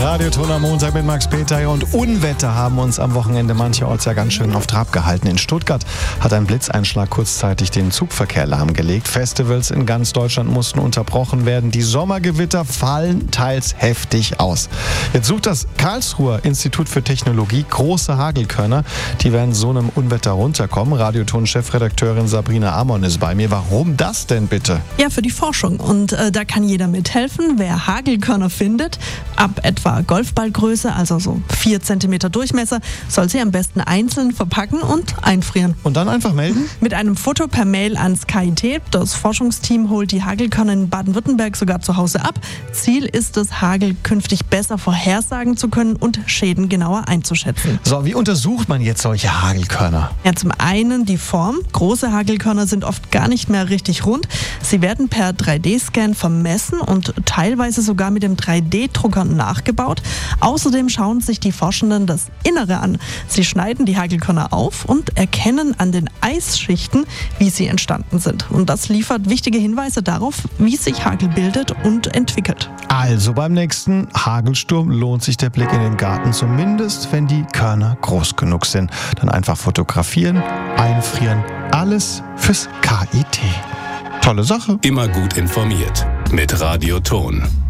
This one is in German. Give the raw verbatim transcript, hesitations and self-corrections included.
Radioton am Montag mit Max Peter und Unwetter haben uns am Wochenende mancherorts ja ganz schön auf Trab gehalten. In Stuttgart hat ein Blitzeinschlag kurzzeitig den Zugverkehr lahmgelegt. Festivals in ganz Deutschland mussten unterbrochen werden. Die Sommergewitter fallen teils heftig aus. Jetzt sucht das Karlsruher Institut für Technologie große Hagelkörner. Die werden so einem Unwetter runterkommen. Radioton-Chefredakteurin Sabrina Amon ist bei mir. Warum das denn bitte? Ja, für die Forschung. Und äh, da kann jeder mithelfen. Wer Hagelkörner findet, ab etwa Golfballgröße, also so vier Zentimeter Durchmesser, soll sie am besten einzeln verpacken und einfrieren. Und dann einfach melden? Mit einem Foto per Mail ans K I T. Das Forschungsteam holt die Hagelkörner in Baden-Württemberg sogar zu Hause ab. Ziel ist es, Hagel künftig besser vorhersagen zu können und Schäden genauer einzuschätzen. So, wie untersucht man jetzt solche Hagelkörner? Ja, zum einen die Form. Große Hagelkörner sind oft gar nicht mehr richtig rund. Sie werden per drei D Scan vermessen und teilweise sogar mit dem drei D Drucker nachgebaut. Außerdem schauen sich die Forschenden das Innere an. Sie schneiden die Hagelkörner auf und erkennen an den Eisschichten, wie sie entstanden sind. Und das liefert wichtige Hinweise darauf, wie sich Hagel bildet und entwickelt. Also beim nächsten Hagelsturm lohnt sich der Blick in den Garten, zumindest wenn die Körner groß genug sind. Dann einfach fotografieren, einfrieren, alles fürs K I T. Tolle Sache. Immer gut informiert mit Radioton.